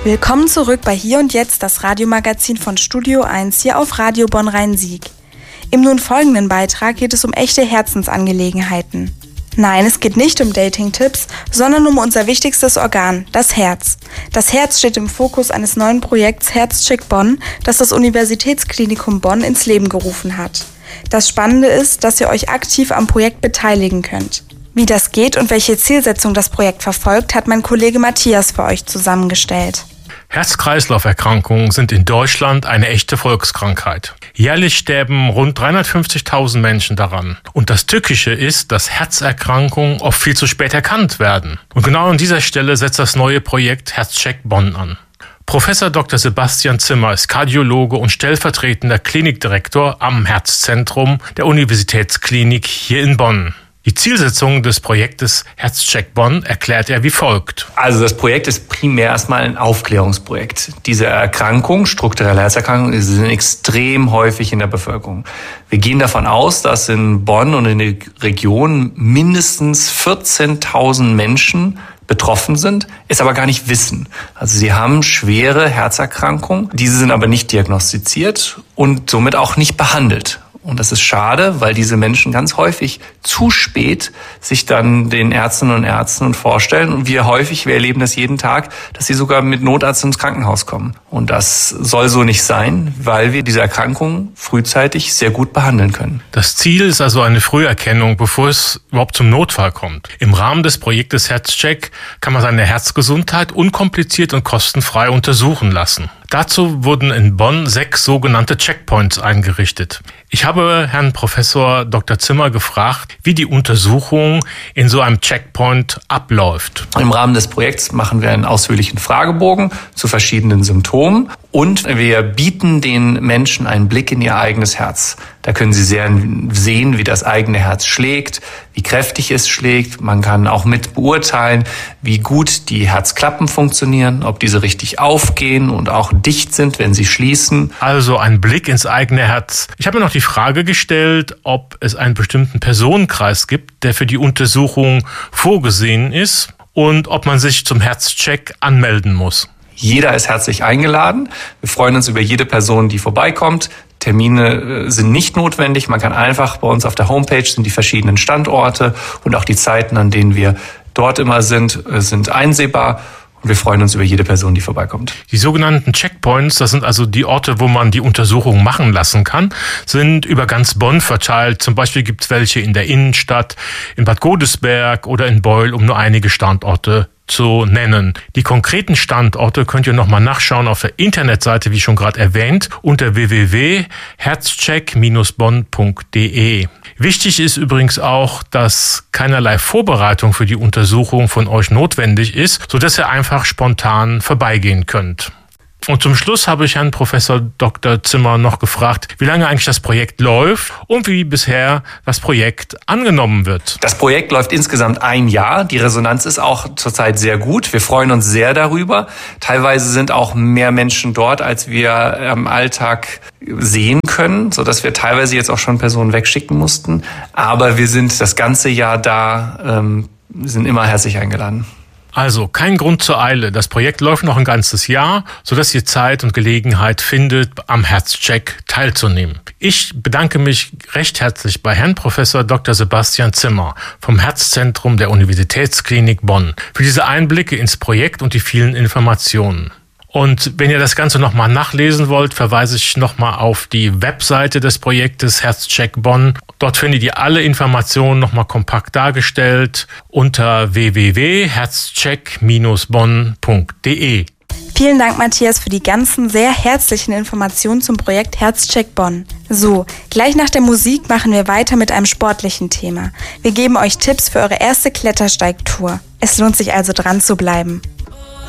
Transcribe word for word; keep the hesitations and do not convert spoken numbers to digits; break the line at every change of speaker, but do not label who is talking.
Willkommen zurück bei Hier und Jetzt, das Radiomagazin von Studio eins hier auf Radio Bonn-Rhein-Sieg. Im nun folgenden Beitrag geht es um echte Herzensangelegenheiten. Nein, es geht nicht um Dating-Tipps, sondern um unser wichtigstes Organ, das Herz. Das Herz steht im Fokus eines neuen Projekts Herzcheck Bonn, das das Universitätsklinikum Bonn ins Leben gerufen hat. Das Spannende ist, dass ihr euch aktiv am Projekt beteiligen könnt. Wie das geht und welche Zielsetzung das Projekt verfolgt, hat mein Kollege Matthias für euch zusammengestellt.
Herz-Kreislauf-Erkrankungen sind in Deutschland eine echte Volkskrankheit. Jährlich sterben rund dreihundertfünfzigtausend Menschen daran. Und das Tückische ist, dass Herzerkrankungen oft viel zu spät erkannt werden. Und genau an dieser Stelle setzt das neue Projekt Herzcheck Bonn an. Professor Doktor Sebastian Zimmer ist Kardiologe und stellvertretender Klinikdirektor am Herzzentrum der Universitätsklinik hier in Bonn. Die Zielsetzung des Projektes Herzcheck Bonn erklärt er wie folgt.
Also das Projekt ist primär erstmal ein Aufklärungsprojekt. Diese Erkrankungen, strukturelle Herzerkrankungen, sind extrem häufig in der Bevölkerung. Wir gehen davon aus, dass in Bonn und in der Region mindestens vierzehntausend Menschen betroffen sind, es aber gar nicht wissen. Also sie haben schwere Herzerkrankungen, diese sind aber nicht diagnostiziert und somit auch nicht behandelt. Und das ist schade, weil diese Menschen ganz häufig zu spät sich dann den Ärztinnen und Ärzten vorstellen. Und wir häufig, wir erleben das jeden Tag, dass sie sogar mit Notarzt ins Krankenhaus kommen. Und das soll so nicht sein, weil wir diese Erkrankungen frühzeitig sehr gut behandeln können.
Das Ziel ist also eine Früherkennung, bevor es überhaupt zum Notfall kommt. Im Rahmen des Projektes Herzcheck kann man seine Herzgesundheit unkompliziert und kostenfrei untersuchen lassen. Dazu wurden in Bonn sechs sogenannte Checkpoints eingerichtet. Ich habe Herrn Professor Doktor Zimmer gefragt, wie die Untersuchung in so einem Checkpoint abläuft.
Im Rahmen des Projekts machen wir einen ausführlichen Fragebogen zu verschiedenen Symptomen und wir bieten den Menschen einen Blick in ihr eigenes Herz. Da können sie sehr sehen, wie das eigene Herz schlägt, wie kräftig es schlägt. Man kann auch mit beurteilen, wie gut die Herzklappen funktionieren, ob diese richtig aufgehen und auch dicht sind, wenn sie schließen.
Also ein Blick ins eigene Herz. Ich habe mir noch die Frage gestellt, ob es einen bestimmten Personenkreis gibt, der für die Untersuchung vorgesehen ist und ob man sich zum Herzcheck anmelden muss.
Jeder ist herzlich eingeladen. Wir freuen uns über jede Person, die vorbeikommt. Termine sind nicht notwendig. Man kann einfach bei uns auf der Homepage sind die verschiedenen Standorte und auch die Zeiten, an denen wir dort immer sind, sind einsehbar. Und wir freuen uns über jede Person, die vorbeikommt.
Die sogenannten Checkpoints, das sind also die Orte, wo man die Untersuchung machen lassen kann, sind über ganz Bonn verteilt. Zum Beispiel gibt es welche in der Innenstadt, in Bad Godesberg oder in Beul, um nur einige Standorte zu nennen. Die konkreten Standorte könnt ihr nochmal nachschauen auf der Internetseite, wie schon gerade erwähnt, unter w w w punkt herzcheck Bindestrich bonn punkt d e. Wichtig ist übrigens auch, dass keinerlei Vorbereitung für die Untersuchung von euch notwendig ist, sodass ihr einfach spontan vorbeigehen könnt. Und zum Schluss habe ich Herrn Professor Doktor Zimmer noch gefragt, wie lange eigentlich das Projekt läuft und wie bisher das Projekt angenommen wird.
Das Projekt läuft insgesamt ein Jahr. Die Resonanz ist auch zurzeit sehr gut. Wir freuen uns sehr darüber. Teilweise sind auch mehr Menschen dort, als wir im Alltag sehen können, sodass wir teilweise jetzt auch schon Personen wegschicken mussten. Aber wir sind das ganze Jahr da, ähm, sind immer herzlich eingeladen.
Also kein Grund zur Eile. Das Projekt läuft noch ein ganzes Jahr, sodass ihr Zeit und Gelegenheit findet, am Herzcheck teilzunehmen. Ich bedanke mich recht herzlich bei Herrn Professor Doktor Sebastian Zimmer vom Herzzentrum der Universitätsklinik Bonn für diese Einblicke ins Projekt und die vielen Informationen. Und wenn ihr das Ganze nochmal nachlesen wollt, verweise ich nochmal auf die Webseite des Projektes Herzcheck Bonn. Dort findet ihr alle Informationen nochmal kompakt dargestellt unter w w w punkt herzcheck Bindestrich bonn punkt d e.
Vielen Dank, Matthias, für die ganzen sehr herzlichen Informationen zum Projekt Herzcheck Bonn. So, gleich nach der Musik machen wir weiter mit einem sportlichen Thema. Wir geben euch Tipps für eure erste Klettersteigtour. Es lohnt sich also dran zu bleiben.